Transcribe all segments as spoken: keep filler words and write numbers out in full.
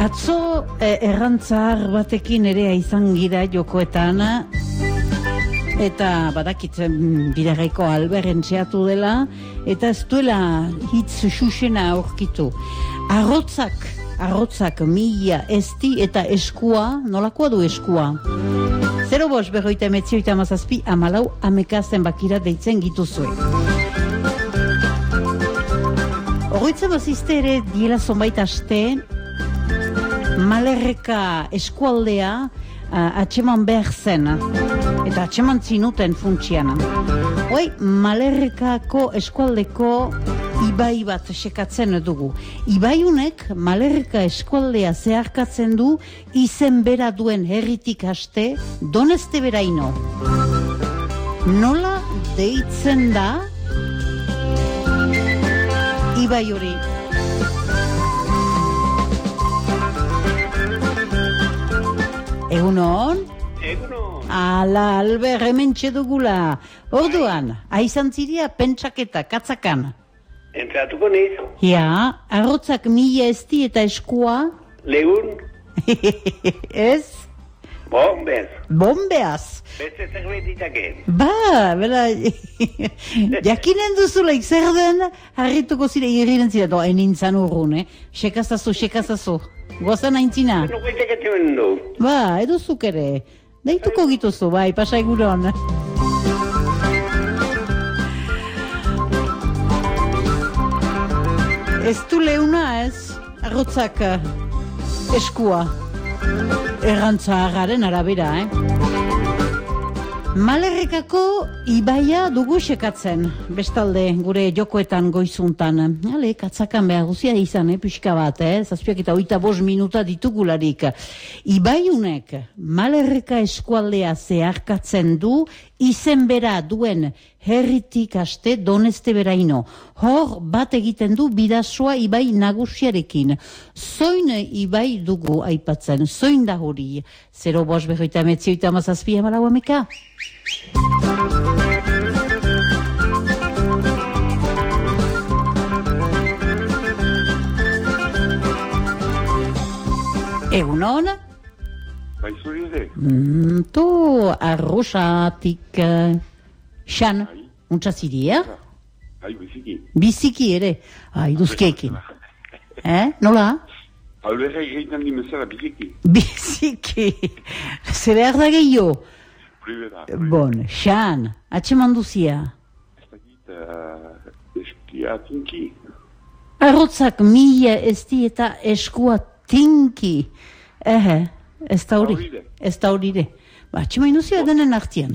Atzo eh, errantzar batekin ere izan gira jokoetan, eta badakitzen bidagaiko Alberen txeatu dela, eta ez duela hitz xuxena aurkitu. Arrotzak, arrotzak mila ezti eta eskua, nolakoa du eskua? Zero bos, berroita emetzi, oita mazazpi, amalau, amekazen bakira deitzen gituzue. Horretzen bazizte ere diela zonbait aste, Malerreka eskualdea uh, atxeman behar zen, eta atxeman zinuten funtsian. Hoi, Malerrekako eskualdeko ibai bat sekatzen dugu. Ibaiunek Malerreka eskualdea zeharkatzen du izen bera duen herritik haste Donezte beraino. Nola deitzen da ibai hori? Egunon? Egunon. Ala, Alber, hemen txedugula. Orduan, aizan ziria pentsaketa, katzakan. Entratuko niz. Ja, arrotzak mila ezti eta eskua. Legun. Ez? Bombez. Bombeaz. Beste zerbait ditaken. Ba, bera, jakinen duzulaik zer den, harrituko zire irriren zira, doa, enintzan urrun, eh? Sekazazu, sekazazu. Goazan aintzina. No goiteketen du. Ba, edo zuk ere. Deituko gituzu, bai, pasa eguron. Ez du leuna ez, arrotzak eskua. Errantzaharraren arabera, eh? Malerrekako ibaia dugu sekatzen, bestalde gure jokoetan goizuntan. Ale, katzakan behar guzia izan, eh, pixka bat, eh? Zazpiak eta oita bost minuta ditugularik. Ibaiunek Malerreka eskualdea zeharkatzen du, izen bera duen herritik haste Donezte beraino. Hor bat egiten du Bidasoa ibai nagusiarekin. Zoin ibai dugu aipatzen, zoin da hori. Zero bos berroita emetzi oita mazazpi amalau ameka. Egunon? Bai zuride. Mm, to arrosatik uh, xan, untsa ziria? Ai, biziki. Biziki ere, ai, duzkeki. Eh, nola? Alberra egiten dimezela biziki. Biziki, zere arda gehiago? Pribera. Bon, xan, atxeman duzia? Ez dakit, uh, eskia tinki. Arrotzak mila ezti eta eskua tinki. Ehe, ez da hori. Ez da hori de. Ba, atxeman duzia denen artian.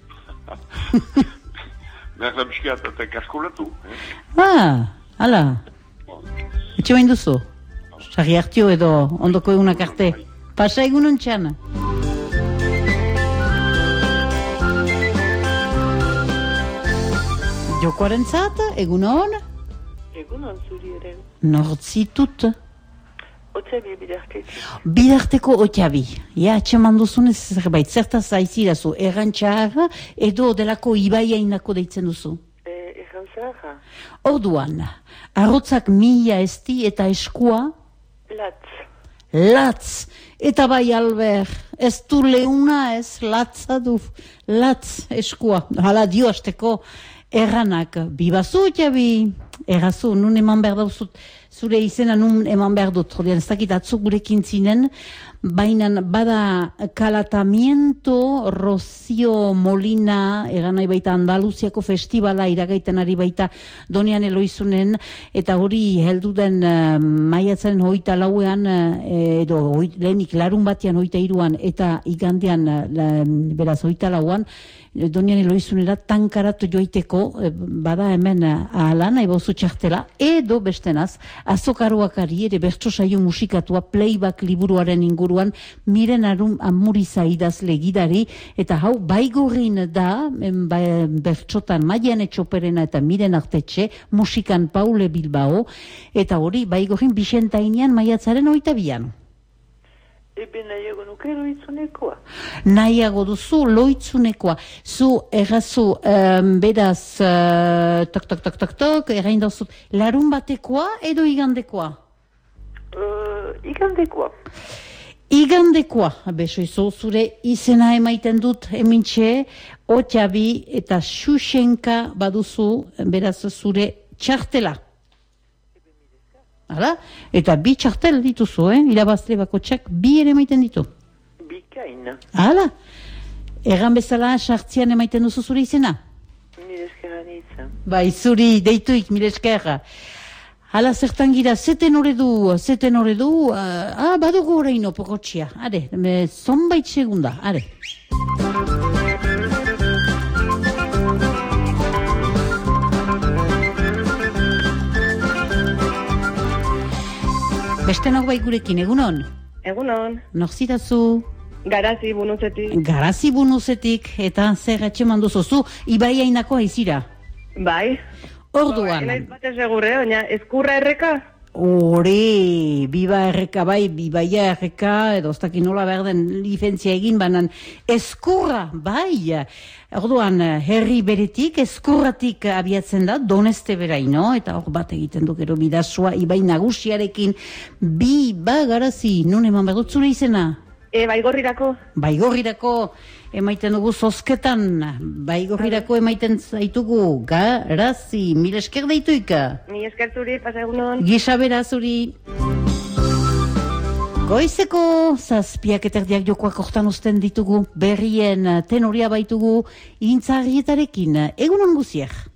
Behar da bizkiat eta kaskolatu. Ah, hala. Atxeman duzu? Sarri hartio edo ondoko egunak arte. Pasa egunon txana. Jokoaren zat, egunon? Egunon zuri ere. Nortzitut? Otxabi bidarteko. Bidarteko otxabi. Ja, atxeman duzunez zerbait. Zertaz aizirazu, errantxarra edo delako ibaiainako deitzen duzu? E, errantzarra. Orduan, arrotzak mila ezti eta eskua? Latz. Latz. Eta bai, Alber, ez du leuna ez, latza du. Latz eskua. Hala dio hasteko erranak. Bibazu otxabi. Errazu, nun eman behar dauzut. Zure izena nun eman behar dut, jodean ez dakit atzo gurekin zinen, baina bada Kalatamiento Rocio Molina, egan nahi baita Andaluziako festivala iragaiten ari baita Donean Eloizunen, eta hori heldu den uh, maiatzen hoita lauean, uh, edo hoit, lehenik larun batean hoita iruan, eta igandean uh, beraz hoita lauan, Donean Eloizunera tankaratu joiteko, bada hemen ahalan, aibozu txartela, edo bestenaz, azokaruakari ere bertso saio musikatua playback liburuaren inguruan, miren arum amuriza idazle gidari, eta hau baigorrin da, ba, bertsotan Maian Etxoperena eta miren artetxe, musikan Paule Bilbao, eta hori baigorrin Bixentainean maiatzaren oita bian. Ebe nahiago nuke loitzunekoa. Nahiago duzu loitzunekoa. Zu errazu, um, beraz, uh, tok, tok, tok, tok, tok, errain dauzut, larun batekoa edo igandekoa? Uh, igandekoa. Igandekoa, besoizo, zure izena emaiten dut emintxe, Otxabi eta Xuxenka baduzu, beraz zure txartela. Hala? Eta bi txartel dituzu, eh? Irabazle bakotxak bi ere emaiten ditu. Bikain. Hala? Erran bezala sartzian emaiten duzu zure izena? Mil esker anitza. Bai, zuri deituik, mil esker. Hala zertan gira, zeten hori du, zeten hori du, uh, ah, badugu horreino pokotxia. Are, me, zonbait segunda, are. Beste nok bai gurekin, egunon? Egunon, Nok zirazu? garazi bunuzetik. Garazi bunuzetik, eta zer atxeman duzuzu, ibai hainako haizira. Bai. Orduan. Enaiz bate segurre, baina ezkurra erreka? Ore, biba erreka bai, bibaia erreka, edo ez dakit nola behar den lizentzia egin, banan eskurra, bai. Orduan, herri beretik, eskurratik abiatzen da, Doneste beraino, eta hor bat egiten du gero bidasua, ibai nagusiarekin, biba garazi, nun eman behar dut zure izena? E, baigorrirako? Baigorrirako emaiten dugu zozketan, baigorrirako emaiten zaitugu, garazi, mil esker deituika. Mi esker zuri, pasa egunon. Gisa bera zuri. Goizeko zazpiak eterdiak jokoak hortan uzten ditugu, berrien tenoria baitugu, intzarrietarekin, egunon guziak.